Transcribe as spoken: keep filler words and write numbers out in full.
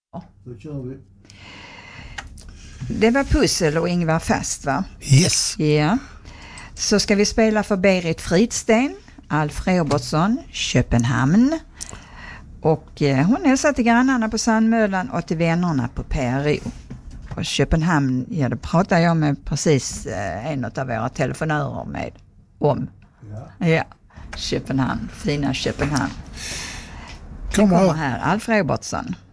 Då kör vi. Det var Pussel och Ingvar Fast, va? Yes. Ja. Så ska vi spela för Berit Fridsten, Alf Robertsson, Köpenhamn. Och eh, hon hälsar till grannarna på Sandmöllan och till vännerna på P R O. Och Köpenhamn, ja, det pratar jag med precis eh, en av våra telefonörer med om. Ja. Ja, Köpenhamn, fina Köpenhamn. Kommer Kommer här. här, Alf Robertsson.